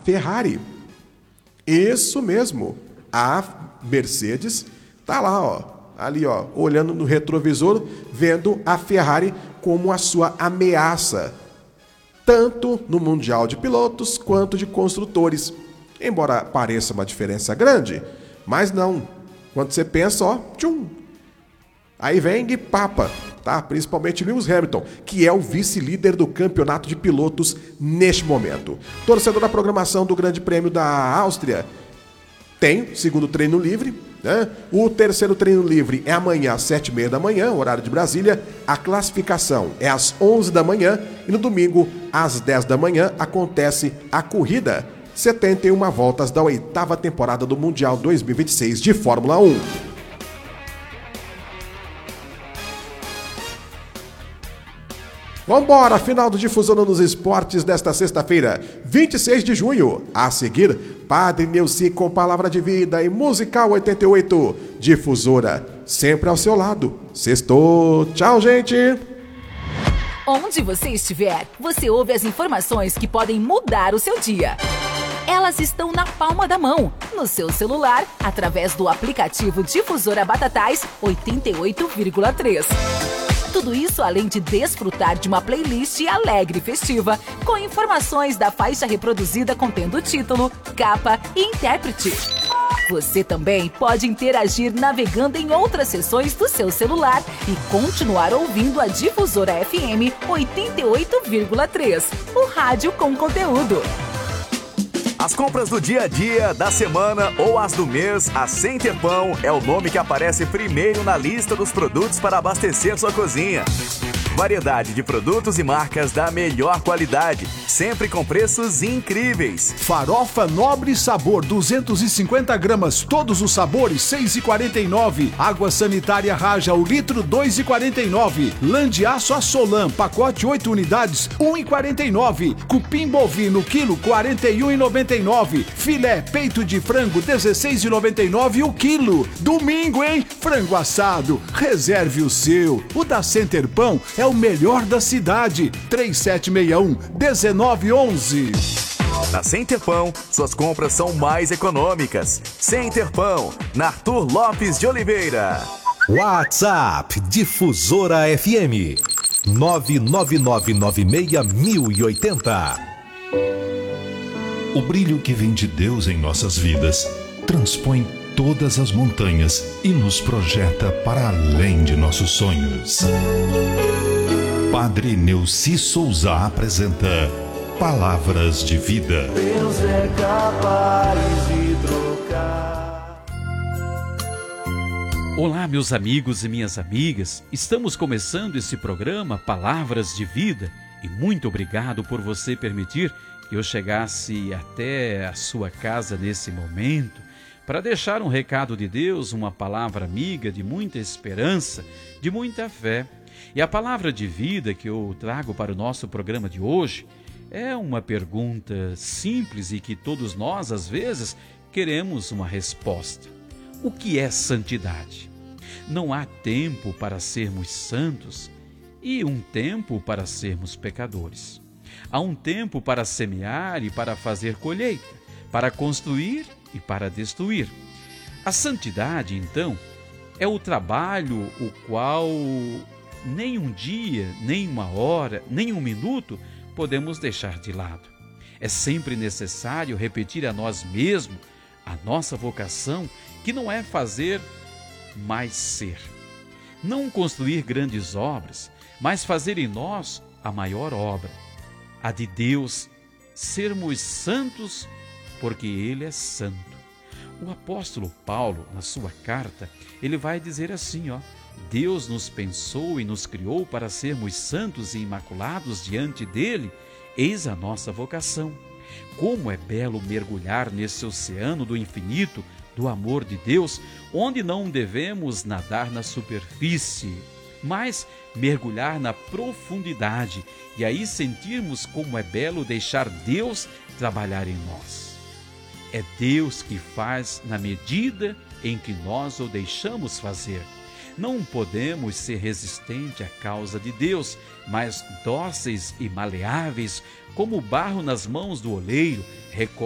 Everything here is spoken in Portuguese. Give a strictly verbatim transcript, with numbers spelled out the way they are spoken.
Ferrari. Isso mesmo, a Mercedes tá lá, ó, ali, ó, olhando no retrovisor, vendo a Ferrari como a sua ameaça, tanto no Mundial de Pilotos quanto de Construtores. Embora pareça uma diferença grande, mas não. Quando você pensa, ó, tchum, aí vem de papa, tá? Principalmente Lewis Hamilton, que é o vice-líder do campeonato de pilotos neste momento. Torcedor da programação do Grande Prêmio da Áustria, tem segundo treino livre, né? O terceiro treino livre é amanhã às sete e meia da manhã, horário de Brasília. A classificação é às onze da manhã e no domingo, às dez da manhã, acontece a corrida. setenta e uma voltas da oitava temporada do Mundial dois mil e vinte e seis de Fórmula um. Vambora, final do Difusora nos Esportes desta sexta-feira, vinte e seis de junho. A seguir, Padre Neuci com Palavra de Vida e Musical oitenta e oito. Difusora, sempre ao seu lado. Sextou. Tchau, gente. Onde você estiver, você ouve as informações que podem mudar o seu dia. Elas estão na palma da mão, no seu celular, através do aplicativo Difusora Batatais oitenta e oito vírgula três. Tudo isso além de desfrutar de uma playlist alegre e festiva, com informações da faixa reproduzida contendo título, capa e intérprete. Você também pode interagir navegando em outras seções do seu celular e continuar ouvindo a Difusora F M oitenta e oito vírgula três, o rádio com conteúdo. As compras do dia a dia, da semana ou as do mês, a Center Pão é o nome que aparece primeiro na lista dos produtos para abastecer sua cozinha. Variedade de produtos e marcas da melhor qualidade, sempre com preços incríveis. Farofa Nobre Sabor, duzentos e cinquenta gramas, todos os sabores, seis reais e quarenta e nove centavos. Água sanitária Raja, o litro, dois reais e quarenta e nove centavos. Lã de aço Assolan, pacote oito unidades, um real e quarenta e nove centavos. Cupim bovino, quilo, quarenta e um reais e noventa e nove centavos. Filé, peito de frango, dezesseis reais e noventa e nove centavos o quilo. Domingo, hein? Frango assado, reserve o seu. O da Center Pão é o melhor da cidade. três sete seis um, um nove um um. Na Center Pão, suas compras são mais econômicas. Center Pão, na Arthur Lopes de Oliveira. WhatsApp Difusora F M nove nove nove nove seis mil e oitenta. O brilho que vem de Deus em nossas vidas transpõe todas as montanhas e nos projeta para além de nossos sonhos. Padre Neuci Souza apresenta Palavras de Vida. Deus é capaz de trocar. Olá, meus amigos e minhas amigas. Estamos começando esse programa Palavras de Vida e muito obrigado por você permitir que eu chegasse até a sua casa nesse momento para deixar um recado de Deus, uma palavra amiga de muita esperança, de muita fé. E a palavra de vida que eu trago para o nosso programa de hoje é uma pergunta simples e que todos nós, às vezes, queremos uma resposta. O que é santidade? Não há tempo para sermos santos e um tempo para sermos pecadores. Há um tempo para semear e para fazer colheita, para construir e para destruir. A santidade, então, é o trabalho o qual nem um dia, nem uma hora, nem um minuto podemos deixar de lado. É sempre necessário repetir a nós mesmos a nossa vocação, que não é fazer, mas ser. Não construir grandes obras, mas fazer em nós a maior obra, a de Deus, sermos santos, porque Ele é santo. O apóstolo Paulo, na sua carta, ele vai dizer assim, ó: Deus nos pensou e nos criou para sermos santos e imaculados diante dele, eis a nossa vocação. Como é belo mergulhar nesse oceano do infinito, do amor de Deus, onde não devemos nadar na superfície, mas mergulhar na profundidade e aí sentirmos como é belo deixar Deus trabalhar em nós. É Deus que faz na medida em que nós o deixamos fazer. Não podemos ser resistentes à causa de Deus, mas dóceis e maleáveis, como o barro nas mãos do oleiro,